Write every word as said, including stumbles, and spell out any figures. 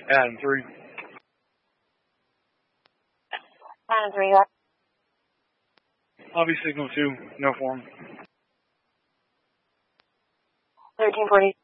Adam three. Adam three, you are? Lobby signal two, no form. thirteen forty.